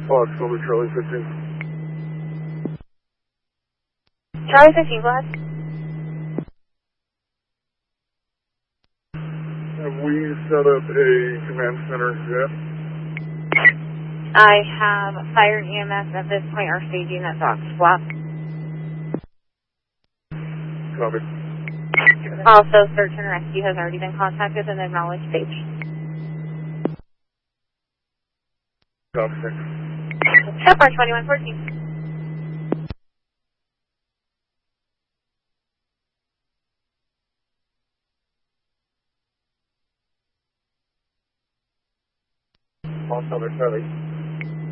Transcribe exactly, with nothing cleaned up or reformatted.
Fox, over Charlie fifteen. Charlie fifteen, go ahead. Have we set up a command center yet? I have fire and E M S at this point are staging that dock swap. Copy. Also, search and rescue has already been contacted and acknowledged stage. Copy, thanks. Shepard twenty-one fourteen. Lost over Charlie.